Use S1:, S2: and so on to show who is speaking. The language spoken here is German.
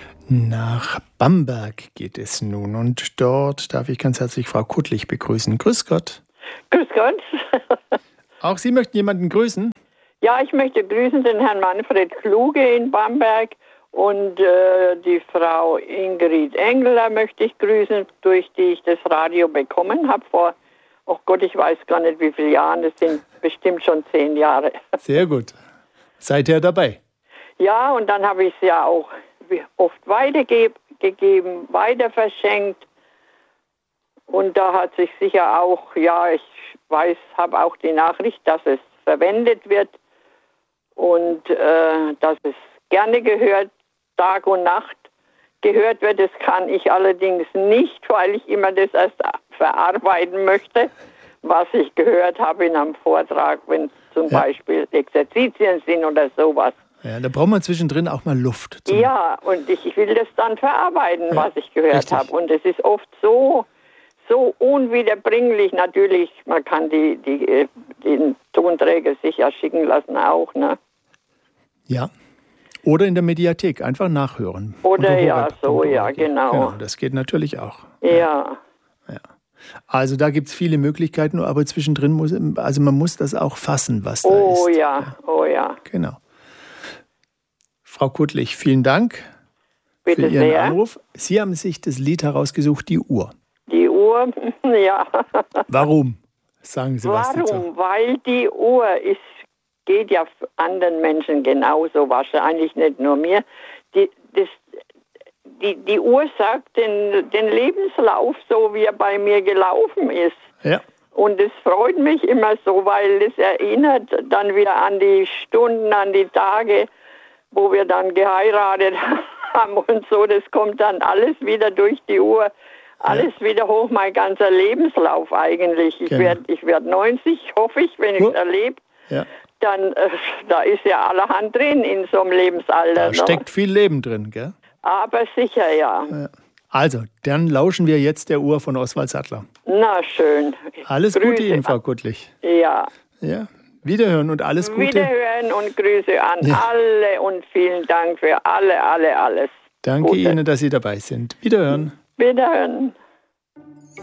S1: Nach Bamberg geht es nun und dort darf ich ganz herzlich Frau Kuttlich begrüßen. Grüß Gott.
S2: Grüß Gott.
S1: Auch Sie möchten jemanden grüßen?
S2: Ja, ich möchte grüßen den Herrn Manfred Kluge in Bamberg und die Frau Ingrid Engler möchte ich grüßen, durch die ich das Radio bekommen habe vor, oh Gott, ich weiß gar nicht wie viele Jahren, das sind bestimmt schon 10 Jahre.
S1: Sehr gut. Seither dabei? Ja,
S2: und dann habe ich es ja auch oft weitergegeben, weiter verschenkt. Und da hat sich sicher auch, ja, ich weiß, habe auch die Nachricht, dass es verwendet wird und dass es gerne gehört, Tag und Nacht gehört wird. Das kann ich allerdings nicht, weil ich immer das erst verarbeiten möchte, was ich gehört habe in einem Vortrag, wenn zum Beispiel Exerzitien sind oder sowas.
S1: Ja, da braucht man zwischendrin auch mal Luft.
S2: Ja, und ich will das dann verarbeiten, was ich gehört habe. Und es ist oft so unwiederbringlich. Natürlich, man kann den Tonträger sich ja schicken lassen auch, ne?
S1: Ja. Oder in der Mediathek einfach nachhören.
S2: Oder ja, so, ja, genau.
S1: Das geht natürlich auch.
S2: Ja.
S1: Also da gibt es viele Möglichkeiten, aber zwischendrin man muss das auch fassen, was da ist.
S2: Oh ja.
S1: Genau. Frau Kuttlich, vielen Dank
S2: Bitte
S1: für Ihren
S2: sehr.
S1: Anruf. Sie haben sich das Lied herausgesucht, die Uhr.
S2: Die Uhr, ja.
S1: Warum? Sagen Sie was dazu.
S2: Warum? Weil die Uhr geht ja anderen Menschen genauso, wahrscheinlich nicht nur mir. Die Uhr sagt den Lebenslauf, so wie er bei mir gelaufen ist.
S1: Ja.
S2: Und es freut mich immer so, weil es erinnert dann wieder an die Stunden, an die Tage, wo wir dann geheiratet haben und so. Das kommt dann alles wieder durch die Uhr, alles wieder hoch, mein ganzer Lebenslauf eigentlich. Ich werd 90, hoffe ich, wenn ich es erlebe.
S1: Ja.
S2: Dann, da ist ja allerhand drin in so einem Lebensalter.
S1: Da steckt viel Leben drin, gell?
S2: Aber sicher, ja.
S1: Also, dann lauschen wir jetzt der Uhr von Oswald Sattler.
S2: Na, schön.
S1: Alles Gute Ihnen, Frau Kuttlich.
S2: Ja.
S1: Ja. Wiederhören und alles Gute.
S2: Wiederhören und Grüße an alle und vielen Dank für alles.
S1: Danke
S2: Gute.
S1: Ihnen, dass Sie dabei sind. Wiederhören.
S2: Wiederhören.